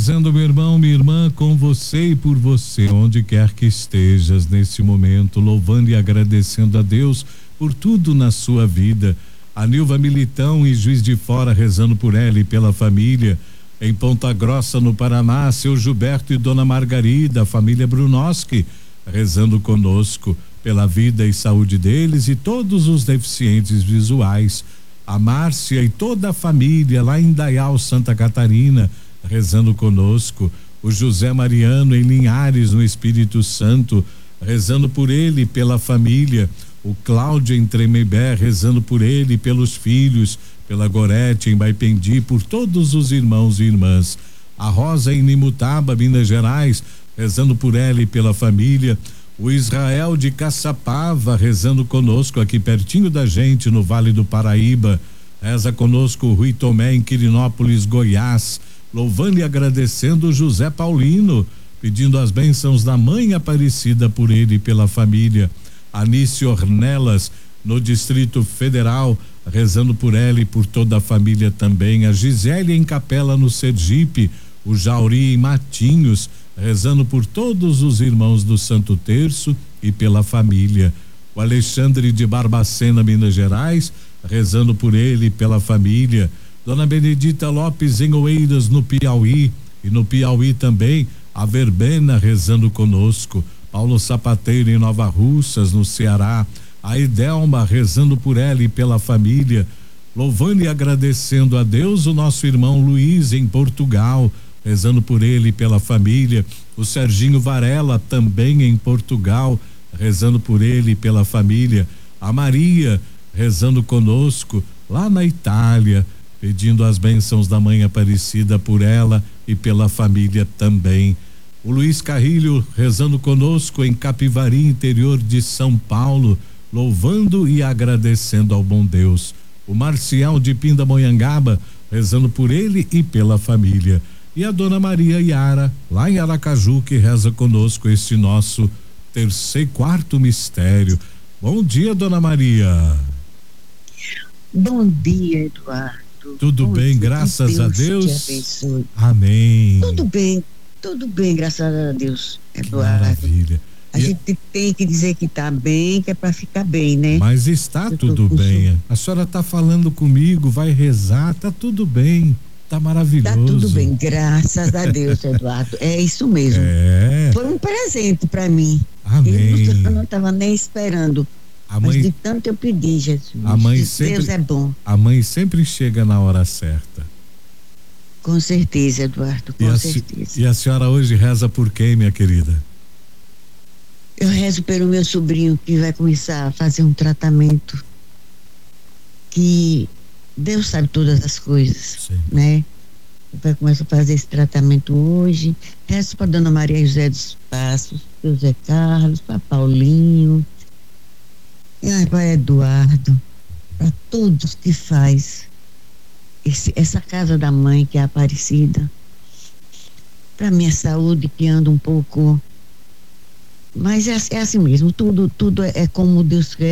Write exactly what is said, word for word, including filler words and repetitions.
dizendo, meu irmão, minha irmã, com você e por você, onde quer que estejas nesse momento, louvando e agradecendo a Deus por tudo na sua vida. A Nilva Militão em Juiz de Fora, rezando por ela e pela família. Em Ponta Grossa, no Paraná, seu Gilberto e dona Margarida, a família Brunoski, rezando conosco pela vida e saúde deles e todos os deficientes visuais. A Márcia e toda a família lá em Dayal, Santa Catarina, rezando conosco. O José Mariano em Linhares, no Espírito Santo, rezando por ele e pela família. O Cláudio em Tremembé, rezando por ele e pelos filhos. Pela Gorete em Baipendi, por todos os irmãos e irmãs. A Rosa em Nimutaba, Minas Gerais, rezando por ela e pela família. O Israel de Caçapava, rezando conosco aqui pertinho da gente, no Vale do Paraíba. Reza conosco o Rui Tomé em Quirinópolis, Goiás, louvando e agradecendo o José Paulino, pedindo as bênçãos da Mãe Aparecida por ele e pela família. Anice Ornelas, no Distrito Federal, rezando por ela e por toda a família também. A Gisele em Capela, no Sergipe. O Jauri em Matinhos, rezando por todos os irmãos do Santo Terço e pela família. O Alexandre de Barbacena, Minas Gerais, rezando por ele e pela família. Dona Benedita Lopes em Oeiras, no Piauí, e no Piauí também a Verbena rezando conosco. Paulo Sapateiro em Nova Russas, no Ceará. A Idelma rezando por ela e pela família, louvando e agradecendo a Deus. O nosso irmão Luiz em Portugal, rezando por ele e pela família. O Serginho Varela também em Portugal, rezando por ele e pela família. A Maria rezando conosco lá na Itália, pedindo as bênçãos da Mãe Aparecida por ela e pela família também. O Luiz Carrilho rezando conosco em Capivari, interior de São Paulo, louvando e agradecendo ao bom Deus. O Marcial de Pindamonhangaba, rezando por ele e pela família. E a dona Maria Yara, lá em Aracaju, que reza conosco este nosso terceiro, quarto mistério. Bom dia, dona Maria. Bom dia, Eduardo. Tudo Bom bem, dia, graças Deus a Deus. Te abençoe. Amém. Tudo bem, tudo bem, graças a Deus, Eduardo. Maravilha. A gente tem que dizer que tá bem, que é pra ficar bem, né? Mas está Eu tudo bem. A senhora tá falando comigo, vai rezar, tá tudo bem. Tá maravilhoso. Tá tudo bem, graças a Deus, Eduardo. É isso mesmo. É. Foi um presente pra mim. Amém. Eu não tava nem esperando. A Mas mãe, de tanto eu pedi, Jesus. a mãe Deus sempre, é bom. A mãe sempre chega na hora certa. Com certeza, Eduardo, com e a, certeza. E a senhora hoje reza por quem, minha querida? Eu rezo pelo meu sobrinho que vai começar a fazer um tratamento, que Deus sabe todas as coisas, Sim. né? Vai começar a fazer esse tratamento hoje. Rezo para dona Maria José dos Passos, para José Carlos, para Paulinho, para Eduardo, para todos que faz esse, essa casa da mãe que é Aparecida, para minha saúde que anda um pouco. Mas é, é assim mesmo, tudo, tudo é, é como Deus quer.